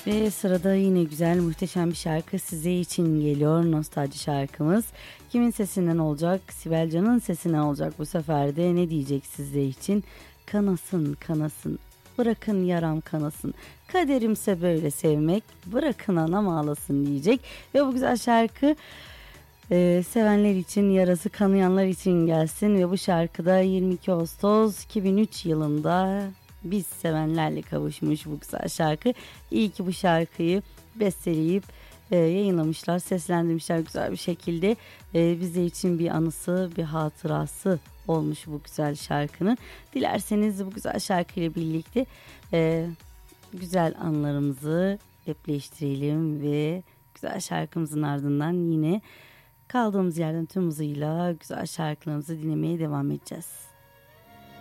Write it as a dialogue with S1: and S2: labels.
S1: Ve sırada yine güzel, muhteşem bir şarkı size için geliyor. Nostalji şarkımız. Kimin sesinden olacak? Sibel Can'ın sesinden olacak bu sefer de. Ne diyecek sizler için? Kanasın, kanasın. Bırakın yaram kanasın. Kaderimse böyle sevmek. Bırakın anam ağlasın diyecek. Ve bu güzel şarkı sevenler için, yarası kanayanlar için gelsin. Ve bu şarkıda 22 Ağustos 2003 yılında biz sevenlerle kavuşmuş bu güzel şarkı. İyi ki bu şarkıyı besteleyip yayınlamışlar, seslendirmişler güzel bir şekilde. Bizler için bir anısı, bir hatırası olmuş bu güzel şarkının. Dilerseniz bu güzel şarkıyla birlikte güzel anılarımızı depreştirelim ve güzel şarkımızın ardından yine kaldığımız yerden tüm hızıyla güzel şarkılarımızı dinlemeye devam edeceğiz.